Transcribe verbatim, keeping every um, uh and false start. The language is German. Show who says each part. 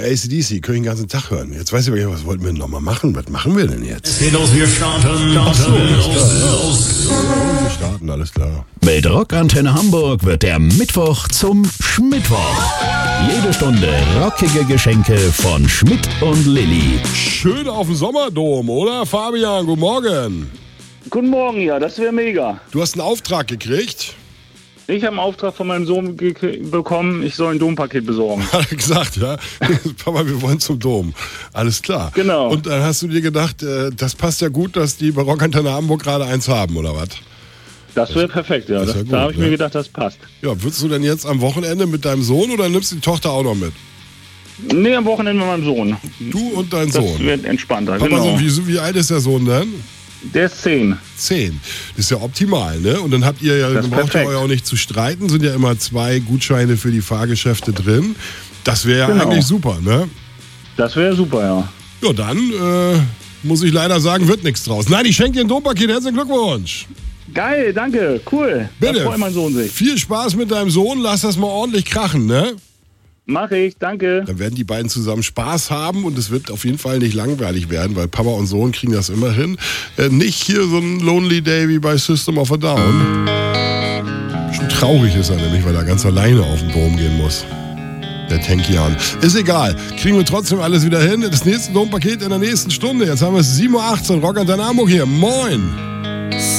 Speaker 1: A C D C, können ich den ganzen Tag hören. Jetzt weiß ich aber, was wollten wir denn nochmal machen? Was machen wir denn jetzt?
Speaker 2: Es geht los, wir starten.
Speaker 1: Ach so, alles klar, ja. Wir starten, alles klar.
Speaker 3: Mit Rockantenne Hamburg wird der Mittwoch zum Schmittwoch. Jede Stunde rockige Geschenke von Schmidt und Lilly.
Speaker 1: Schön auf dem Sommerdom, oder? Fabian, guten Morgen.
Speaker 4: Guten Morgen, ja, das wäre mega.
Speaker 1: Du hast einen Auftrag gekriegt.
Speaker 4: Ich habe einen Auftrag von meinem Sohn ge- bekommen, ich soll ein Dompaket besorgen.
Speaker 1: Hat er gesagt, ja. Papa, wir wollen zum Dom. Alles klar.
Speaker 4: Genau.
Speaker 1: Und dann hast du dir gedacht, äh, das passt ja gut, dass die bei Rockantenne Hamburg gerade eins haben, oder was?
Speaker 4: Das wäre perfekt, ja.
Speaker 1: das
Speaker 4: Das
Speaker 1: wär gut,
Speaker 4: da habe ich
Speaker 1: ne?
Speaker 4: mir gedacht, das passt.
Speaker 1: Ja, würdest du denn jetzt am Wochenende mit deinem Sohn oder nimmst du die Tochter auch noch mit?
Speaker 4: Nee, am Wochenende mit meinem Sohn.
Speaker 1: Du und dein
Speaker 4: Das
Speaker 1: Sohn.
Speaker 4: wird entspannter,
Speaker 1: Papa,
Speaker 4: genau.
Speaker 1: so, wie, wie alt ist der Sohn denn?
Speaker 4: Der ist zehn.
Speaker 1: Zehn. Das ist ja optimal, ne? Und dann habt ihr ja,
Speaker 4: Das
Speaker 1: dann
Speaker 4: ist
Speaker 1: braucht ihr
Speaker 4: perfekt.
Speaker 1: euch auch nicht zu streiten, sind ja immer zwei Gutscheine für die Fahrgeschäfte drin. Das wäre ja
Speaker 4: Genau.
Speaker 1: eigentlich super, ne?
Speaker 4: Das wäre super, ja.
Speaker 1: Ja, dann äh, muss ich leider sagen, wird nichts draus. Nein, ich schenke dir ein Dompaket. Herzlichen Glückwunsch.
Speaker 4: Geil, danke, cool.
Speaker 1: Bitte.
Speaker 4: Da freut mein Sohn sich.
Speaker 1: Viel Spaß mit deinem Sohn. Lass das mal ordentlich krachen, ne?
Speaker 4: Mach ich, danke.
Speaker 1: Dann werden die beiden zusammen Spaß haben und es wird auf jeden Fall nicht langweilig werden, weil Papa und Sohn kriegen das immer hin. Äh, nicht hier so ein Lonely Day wie bei System of a Down. Schon traurig ist er nämlich, weil er ganz alleine auf den Dom gehen muss. Der Tankian. Ist egal. Kriegen wir trotzdem alles wieder hin. Das nächste Dompaket in der nächsten Stunde. Jetzt haben wir es sieben Uhr achtzehn. Rockantenne Hamburg hier. Moin.